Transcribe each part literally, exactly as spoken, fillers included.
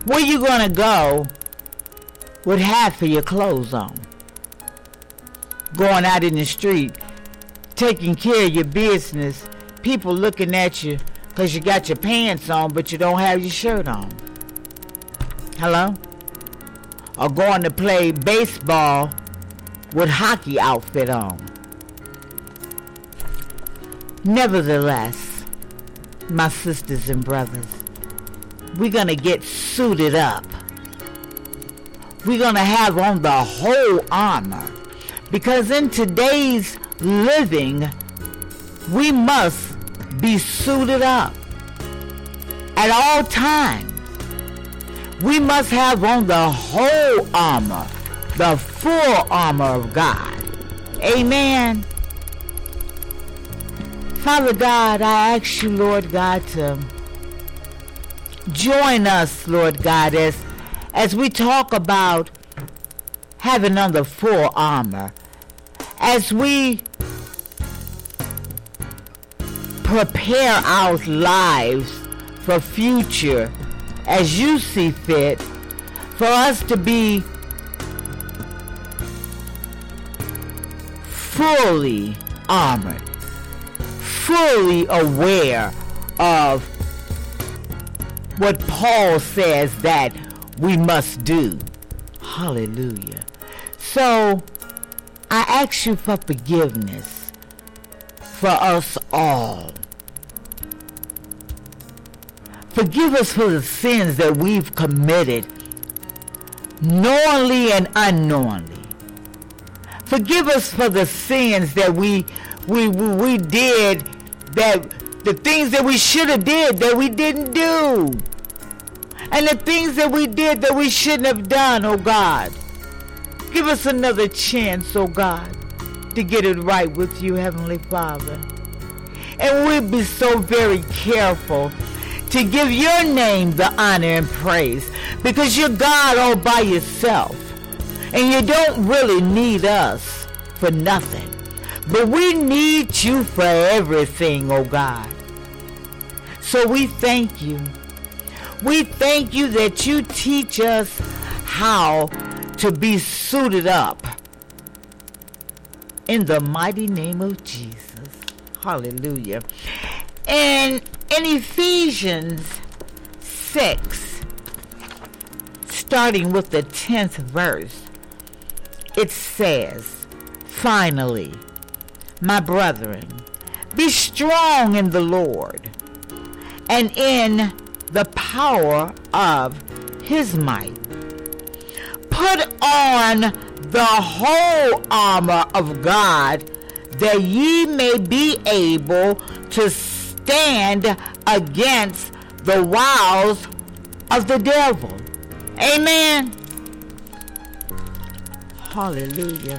Where you going to go with half of your clothes on? Going out in the street, taking care of your business, people looking at you because you got your pants on but you don't have your shirt on. Hello? Or going to play baseball with hockey outfit on. Nevertheless, my sisters and brothers, we're going to get suited up. We're going to have on the whole armor. Because in today's living, we must be suited up at all times. We must have on the whole armor, the full armor of God. Amen. Father God, I ask you, Lord God, to join us, Lord God, as, as we talk about having on the full armor, as we prepare our lives for future as you see fit, for us to be fully armored, fully aware of what Paul says that we must do. Hallelujah. So I ask you for forgiveness for us all. Forgive us for the sins that we've committed, knowingly and unknowingly. Forgive us for the sins that we we we, we did, that the things that we should have did that we didn't do, and the things that we did that we shouldn't have done. Oh God, give us another chance, oh God, to get it right with you, Heavenly Father. And we'll be so very careful to give your name the honor and praise, because you're God all by yourself, and you don't really need us for nothing, but we need you for everything, oh God. So we thank you. We thank you that you teach us how to be suited up in the mighty name of Jesus. Hallelujah. And in Ephesians six, starting with the tenth verse, it says, finally, my brethren, be strong in the Lord and in the power of his might. Put on the whole armor of God, that ye may be able to stand against the wiles of the devil. Amen. Hallelujah.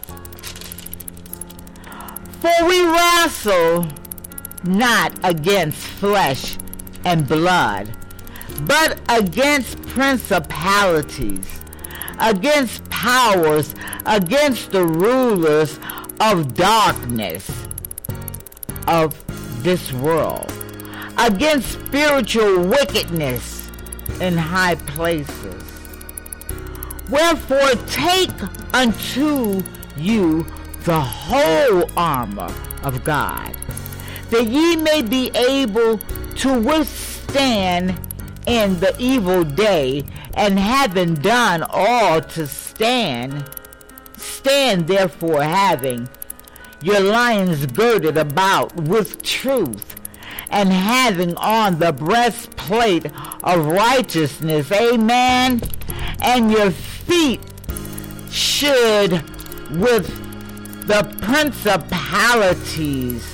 For we wrestle not against flesh and blood, but against principalities, against powers, against the rulers of darkness of this world, against spiritual wickedness in high places. Wherefore take unto you the whole armor of God, that ye may be able to withstand in the evil day, and having done all to stand, stand therefore having your loins girded about with truth, and having on the breastplate of righteousness, amen, and your feet should with the principalities.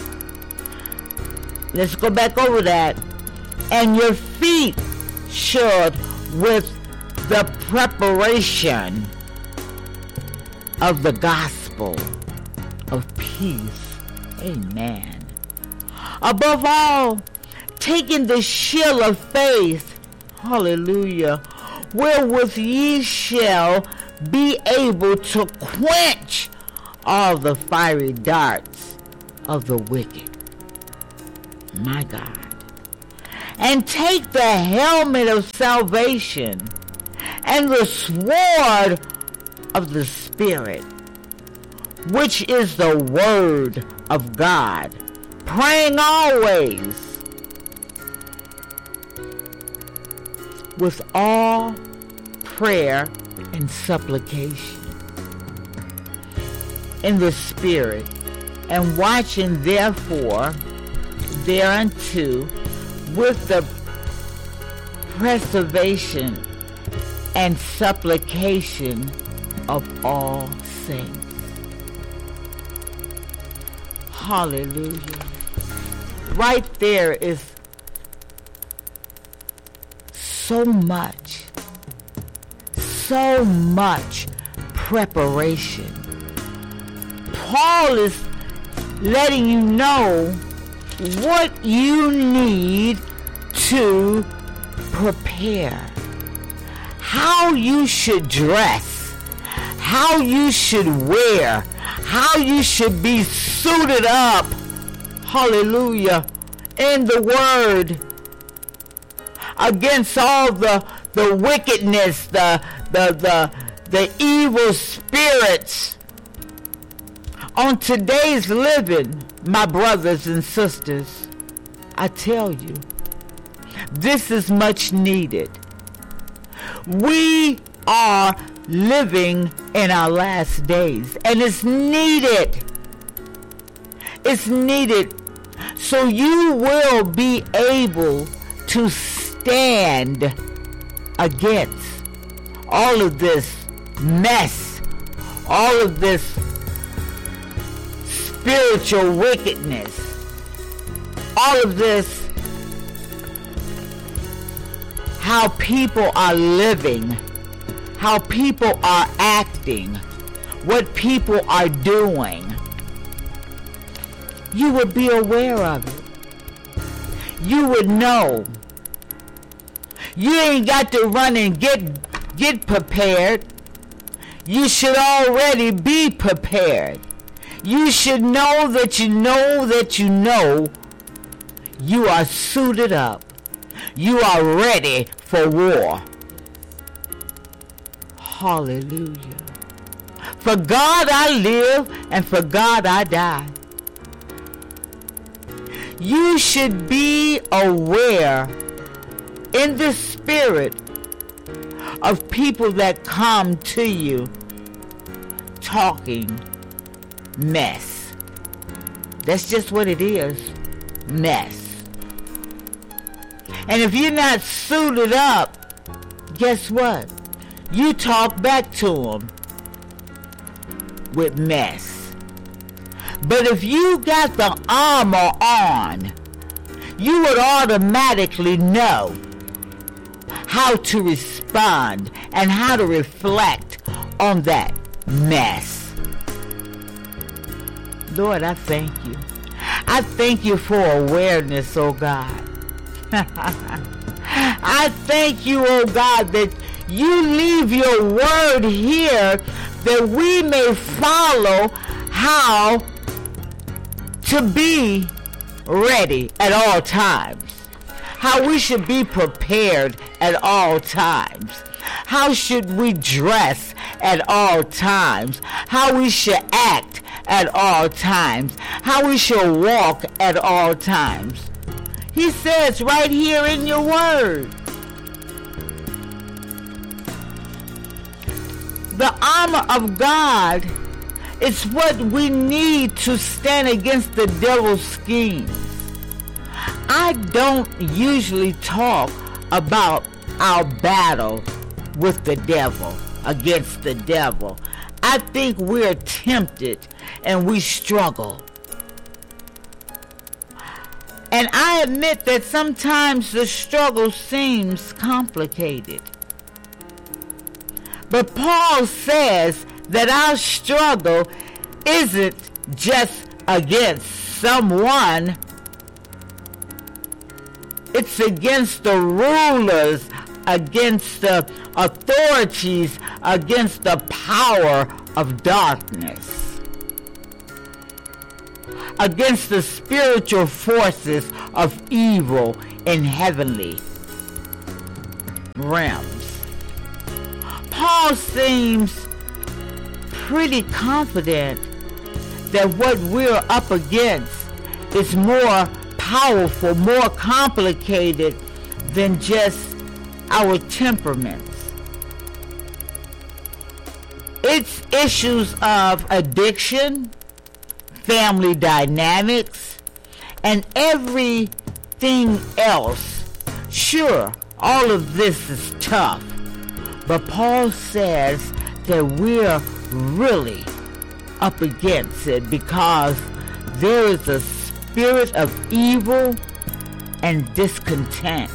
Let's go back over that. And your feet should with the preparation of the gospel of peace. Amen. Above all, taking the shield of faith, hallelujah, wherewith ye shall be able to quench all the fiery darts of the wicked. My God. and take the helmet of salvation and the sword of the Spirit, which is the word of God, praying always with all prayer and supplication in the Spirit, and watching therefore thereunto with the preservation and supplication of all saints. Hallelujah. Right there is so much, so much preparation. Paul is letting you know what you need to prepare, how you should dress, how you should wear, how you should be suited up, hallelujah, in the Word, against all the the wickedness, the the the the evil spirits on today's living. My brothers and sisters, I tell you, this is much needed. We are living in our last days, and it's needed. It's needed so you will be able to stand against all of this mess, all of this spiritual wickedness, all of this, how people are living, how people are acting, what people are doing. You would be aware of it. You would know. You ain't got to run and get get prepared. You should already be prepared. You should know that you know that you know you are suited up. You are ready for war. Hallelujah. For God I live, and for God I die. You should be aware in the spirit of people that come to you talking mess. That's just what it is, mess. And if you're not suited up, guess what? You talk back to them with mess. But if you got the armor on, you would automatically know how to respond and how to reflect on that mess. Lord, I thank you. I thank you for awareness, oh God. I thank you, oh God, that you leave your word here that we may follow how to be ready at all times, how we should be prepared at all times, how should we dress at all times, how we should act at all times, how we should walk at all times. He says right here in your word, the armor of God is what we need to stand against the devil's schemes. I don't usually talk about our battle with the devil, against the devil. I think we're tempted and we struggle. And I admit that sometimes the struggle seems complicated. But Paul says that our struggle isn't just against someone. It's against the rulers, against the authorities, against the power of darkness. against the spiritual forces of evil in heavenly realms. Paul seems pretty confident that what we're up against is more powerful, more complicated than just our temperaments. It's issues of addiction, family dynamics, and everything else. Sure, all of this is tough, but Paul says that we're really up against it because there is a spirit of evil and discontent.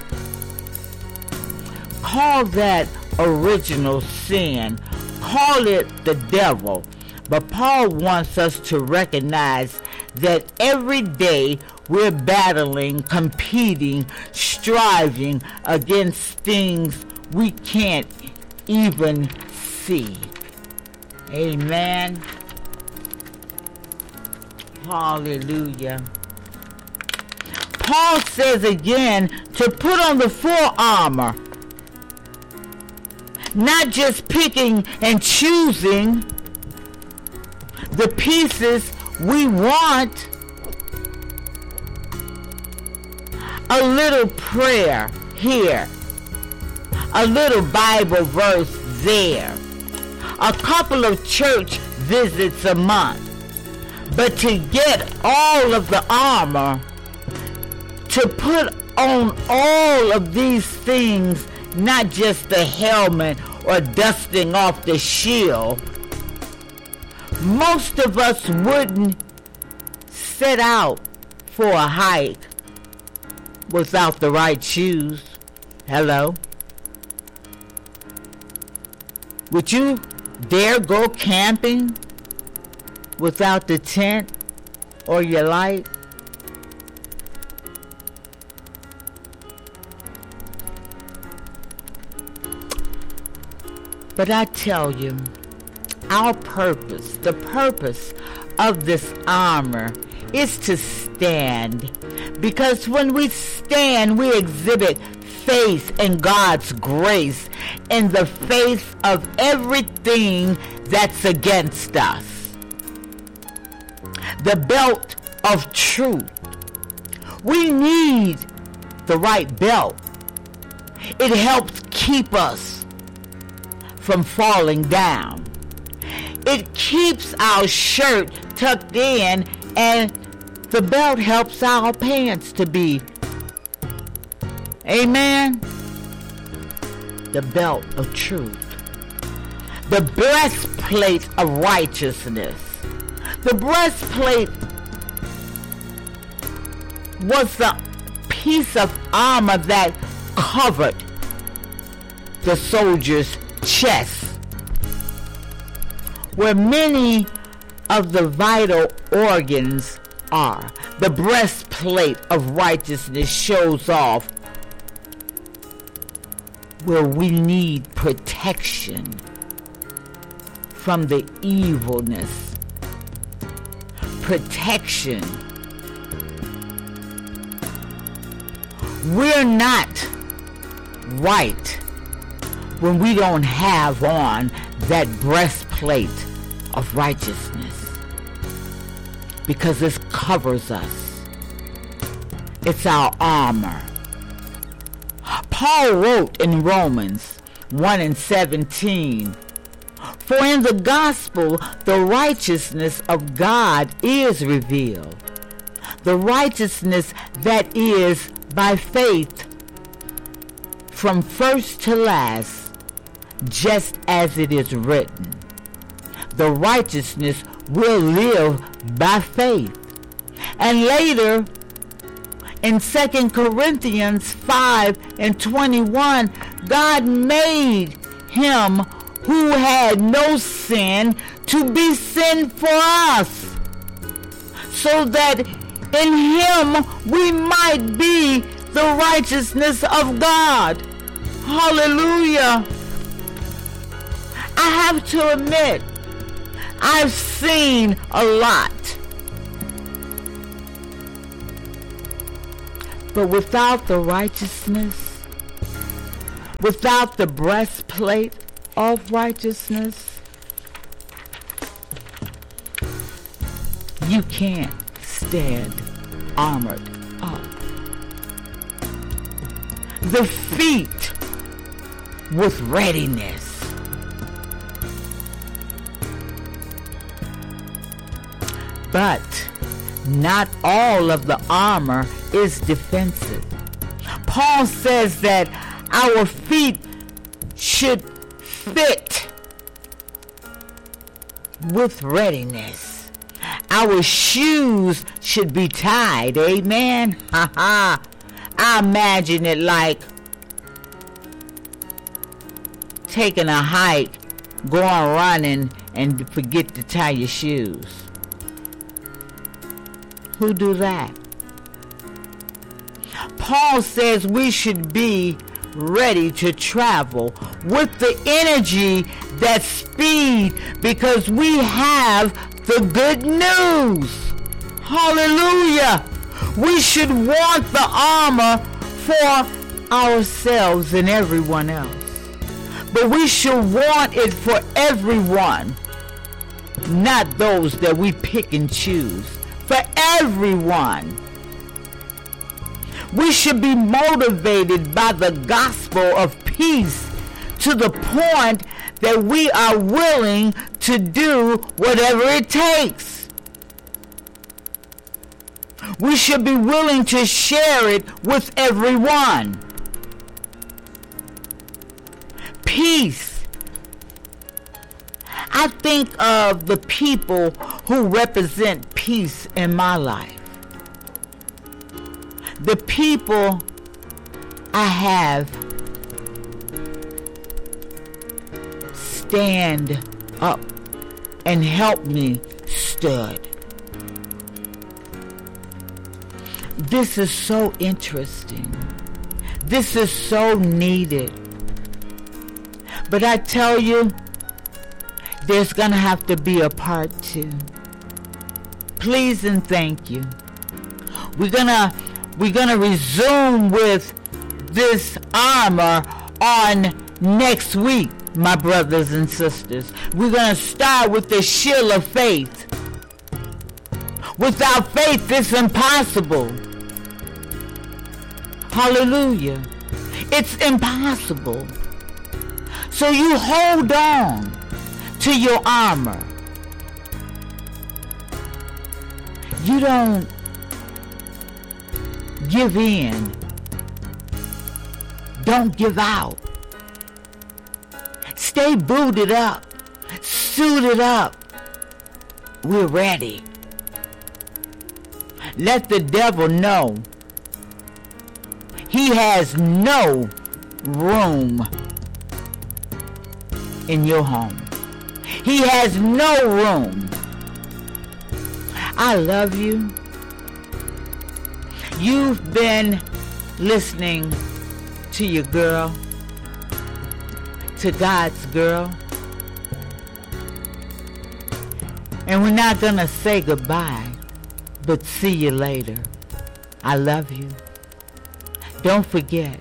Call that original sin. Call it the devil. But Paul wants us to recognize that every day we're battling, competing, striving against things we can't even see. Amen. Hallelujah. Paul says again to put on the full armor, not just picking and choosing the pieces we want. A little prayer here, a little Bible verse there, a couple of church visits a month. But to get all of the armor, to put on all of these things, not just the helmet or dusting off the shield, most of us wouldn't set out for a hike without the right shoes. Hello? Would you dare go camping without the tent or your light? But I tell you, our purpose, the purpose of this armor is to stand. Because when we stand, we exhibit faith in God's grace in the face of everything that's against us. The belt of truth. We need the right belt. It helps keep us from falling down. It keeps our shirt tucked in, and the belt helps our pants to be. Amen? The belt of truth. The breastplate of righteousness. The breastplate was the piece of armor that covered the soldier's chest, where many of the vital organs are. The breastplate of righteousness shows off where we need protection from the evilness. Protection. We're not right when we don't have on that breastplate of righteousness, because it covers us. It's our armor. Paul wrote in Romans one and seventeen, "For in the gospel the righteousness of God is revealed, the righteousness that is by faith from first to last, just as it is written, the righteousness will live by faith." And later in Second Corinthians five and twenty-one, God made him who had no sin to be sin for us, so that in him we might be the righteousness of God. Hallelujah. I have to admit, I've seen a lot But without the righteousness, without the breastplate of righteousness, you can't stand armored up. The feet with readiness. But not all of the armor is defensive. Paul says that our feet should fit with readiness. Our shoes should be tied. Amen. Ha ha. I imagine it like taking a hike, going running, and forget to tie your shoes. Who do that? Paul says we should be ready to travel with the energy, that speed, because we have the good news. Hallelujah. We should want the armor for ourselves and everyone else. But we should want it for everyone, not those that we pick and choose. For everyone. We should be motivated by the gospel of peace to the point that we are willing to do whatever it takes. We should be willing to share it with everyone. Peace. I think of the people who represent peace in my life. The people I have stand up and help me stood. This is so interesting. This is so needed. But I tell you, there's going to have to be a part two. Please and thank you. We're going to we're going to resume with this armor on next week, my brothers and sisters. We're going to start with the shield of faith. Without faith, it's impossible. Hallelujah. It's impossible. So you hold on to your armor. You don't give in. Don't give out. Stay booted up, suited up. We're ready. Let the devil know he has no room in your home. He has no room. I love you. You've been listening to your girl, to God's girl. And we're not going to say goodbye, but see you later. I love you. Don't forget,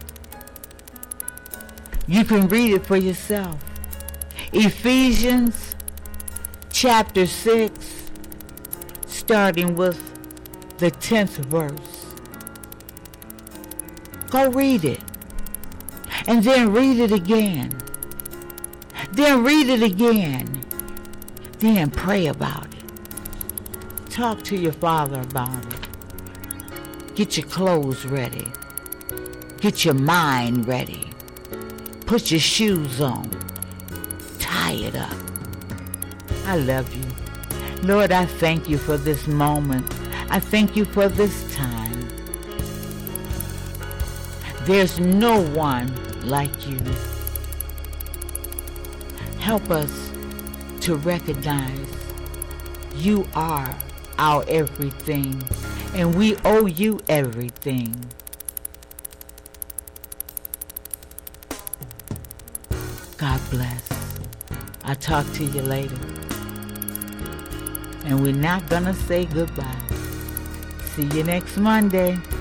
you can read it for yourself. Ephesians chapter six, starting with the tenth verse. Go read it. And then read it again. Then read it again. Then pray about it. Talk to your Father about it. Get your clothes ready. Get your mind ready. Put your shoes on. Tie it up. I love you. Lord, I thank you for this moment. I thank you for this time. There's no one like you. Help us to recognize you are our everything, and we owe you everything. God bless. I'll talk to you later. And we're not gonna say goodbye. See you next Monday.